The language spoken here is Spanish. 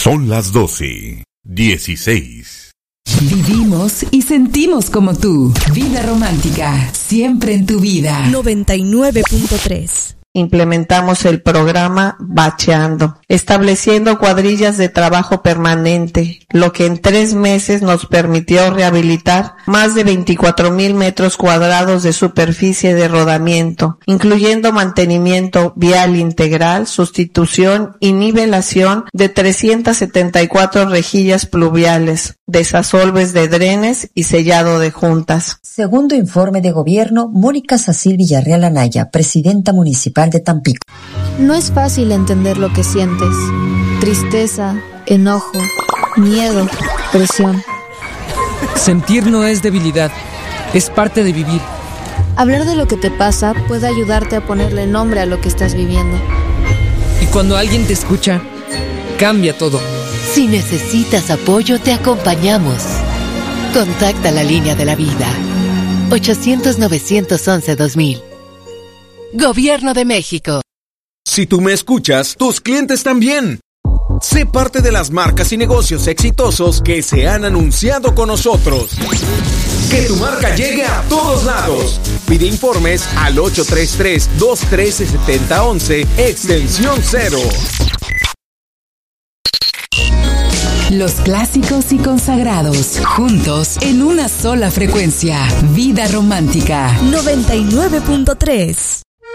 Son las 12:16. Vivimos y sentimos como tú. Vida romántica, siempre en tu vida. 99.3. Implementamos el programa Bacheando, estableciendo cuadrillas de trabajo permanente, lo que en 3 meses nos permitió rehabilitar más de 24,000 metros cuadrados de superficie de rodamiento, incluyendo mantenimiento vial integral, sustitución y nivelación de 374 rejillas pluviales, desasolves de drenes y sellado de juntas. Segundo informe de gobierno, Mónica Sacil Villarreal Anaya, presidenta municipal de Tampico. No es fácil entender lo que sientes. Tristeza, enojo, miedo, presión. Sentir no es debilidad, es parte de vivir. Hablar de lo que te pasa puede ayudarte a ponerle nombre a lo que estás viviendo. Y cuando alguien te escucha, cambia todo. Si necesitas apoyo, te acompañamos. Contacta la línea de la vida. 800-911-2000. Gobierno de México. Si tú me escuchas, tus clientes también. Sé parte de las marcas y negocios exitosos que se han anunciado con nosotros. Que tu marca llegue a todos lados. Pide informes al 833-213-7011, extensión 0. Los clásicos y consagrados, juntos en una sola frecuencia. Vida romántica. 99.3.